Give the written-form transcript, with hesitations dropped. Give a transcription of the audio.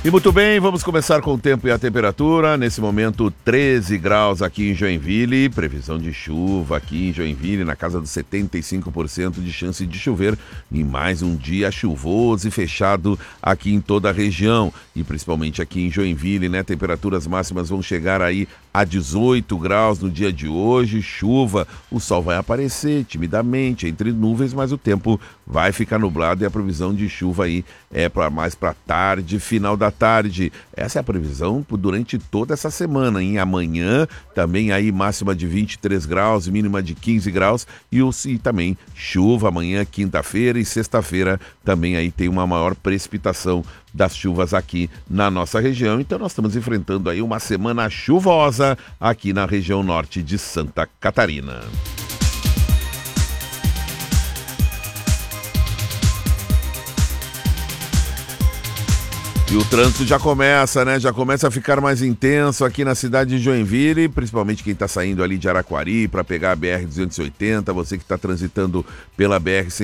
E muito bem, vamos começar com o tempo e a temperatura. Nesse momento, 13 graus aqui em Joinville. Previsão de chuva aqui em Joinville, na casa dos 75% de chance de chover em mais um dia chuvoso e fechado aqui em toda a região. E principalmente aqui em Joinville, né? Temperaturas máximas vão chegar aí a 18 graus no dia de hoje. Chuva, o sol vai aparecer timidamente entre nuvens, mas o tempo vai ficar nublado e a previsão de chuva aí é mais para tarde, final da tarde. Essa é a previsão durante toda essa semana. Em amanhã também aí máxima de 23 graus, mínima de 15 graus e também chuva amanhã, quinta-feira e sexta-feira também aí tem uma maior precipitação das chuvas aqui na nossa região. Então nós estamos enfrentando aí uma semana chuvosa aqui na região norte de Santa Catarina. E o trânsito já começa, né? Já começa a ficar mais intenso aqui na cidade de Joinville, principalmente quem está saindo ali de Araquari para pegar a BR-280, você que está transitando pela BR-100